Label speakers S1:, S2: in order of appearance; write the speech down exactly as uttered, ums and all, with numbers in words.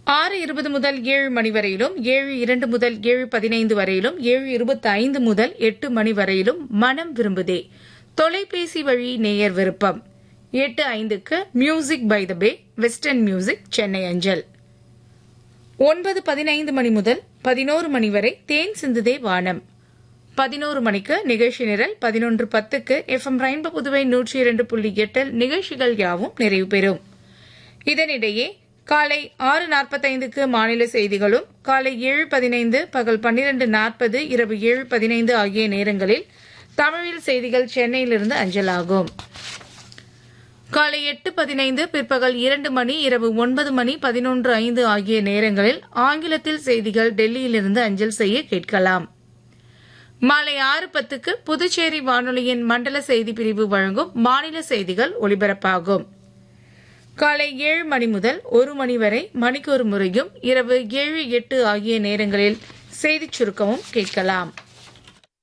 S1: ஆறு இருபது முதல் ஏழு மணி வரையிலும், ஏழு இரண்டு முதல் ஏழு பதினைந்து வரையிலும், ஏழு இருபத்தி ஐந்து முதல் எட்டு மணி வரையிலும் மனம் விரும்புதே தொலைபேசி வழி நேயர் விருப்பம். எட்டு ஐந்துக்கு music by the pay western music Chennai அஞ்சல். ஒன்பது பதினைந்து மணி முதல் பதினோரு மணி வரை தேன் சிந்துதே வானம். பதினோரு மணிக்கு நிகழ்ச்சி நிரல். பதினொன்று பத்துக்கு எஃப் எம் ரெயின்போ புதுவை நூற்றி இரண்டு புள்ளி எட்டில் நிகழ்ச்சிகள் யாவும் நிறைவு பெறும். இதனிடையே காலை ஆறு நாற்பத்தைந்துக்கு மாநில செய்திகளும், காலை ஏழு பதினைந்து, பகல் பன்னிரண்டு நாற்பது, இரவு ஏழு பதினைந்து ஆகிய நேரங்களில் தமிழில் செய்திகள் சென்னையிலிருந்து அஞ்சலாகும். காலை எட்டு பதினைந்து, பிற்பகல் இரண்டு மணி, இரவு ஒன்பது மணி பதினொன்று ஐந்து ஆகிய நேரங்களில் ஆங்கிலத்தில் செய்திகள் டெல்லியிலிருந்து அஞ்சல் செய்ய கேட்கலாம். மாலை ஆறு பத்துக்கு புதுச்சேரி வானொலியின் மண்டல செய்தி பிரிவு வழங்கும் மாநில செய்திகள் ஒலிபரப்பாகும். காலை ஏழு மணி முதல் ஒரு மணி வரை மணிக்கு ஒரு முறையும், இரவு ஏழு எட்டு ஆகிய நேரங்களில் செய்திச் சுருக்கமும் கேட்கலாம்.